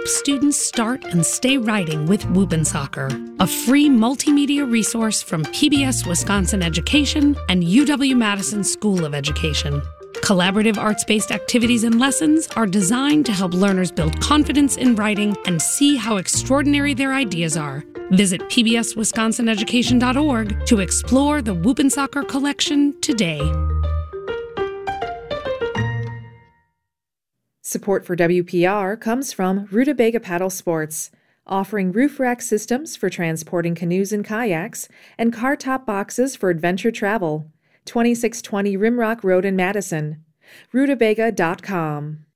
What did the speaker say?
help students start and stay writing with Whoopin' Soccer, a free multimedia resource from PBS Wisconsin Education and UW-Madison School of Education. Collaborative arts-based activities and lessons are designed to help learners build confidence in writing and see how extraordinary their ideas are. Visit pbswisconsinaeducation.org to explore the Whoopin' Soccer collection today. Support for WPR comes from Rutabaga Paddle Sports, offering roof rack systems for transporting canoes and kayaks and car top boxes for adventure travel. 2620 Rimrock Road in Madison. Rutabaga.com.